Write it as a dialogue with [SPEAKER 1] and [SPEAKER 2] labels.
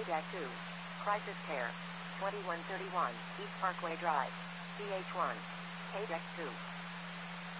[SPEAKER 1] KDEC 2. Crisis Care. 2131 East Parkway Drive. CH1. KDEC 2.